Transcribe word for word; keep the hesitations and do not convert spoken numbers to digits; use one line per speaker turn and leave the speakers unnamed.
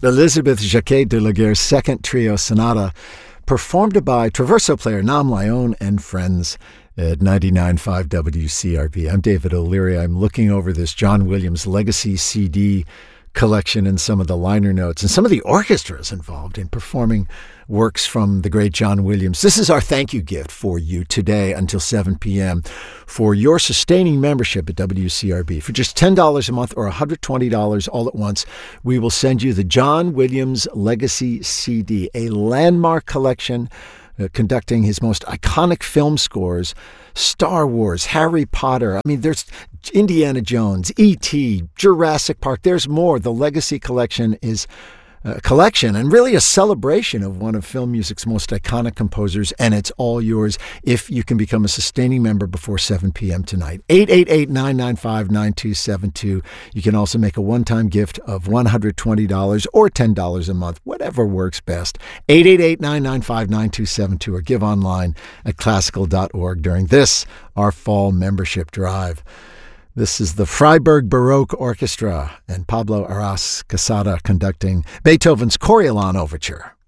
Elizabeth Jacquet de Laguerre's second trio sonata, performed by Traverso player Nam Lyon and friends at ninety-nine point five W C R V. I'm David O'Leary. I'm looking over this John Williams Legacy C D collection and some of the liner notes and some of the orchestras involved in performing works from the great John Williams. This is our thank you gift for you today until seven p.m. for your sustaining membership at W C R B. For just ten dollars a month or one hundred twenty dollars all at once, we will send you the John Williams Legacy C D, a landmark collection Uh, conducting his most iconic film scores, Star Wars, Harry Potter. I mean, there's Indiana Jones, E T, Jurassic Park. There's more. The Legacy Collection is a collection and really a celebration of one of film music's most iconic composers, and it's all yours if you can become a sustaining member before seven p.m. tonight. eight eight eight, nine nine five, nine two seven two. You can also make a one-time gift of one hundred twenty dollars or ten dollars a month, whatever works best. eight eight eight, nine nine five, nine two seven two or give online at classical dot org during this, our fall membership drive. This is the Freiburg Baroque Orchestra and Pablo Arras Casada conducting Beethoven's Coriolan Overture.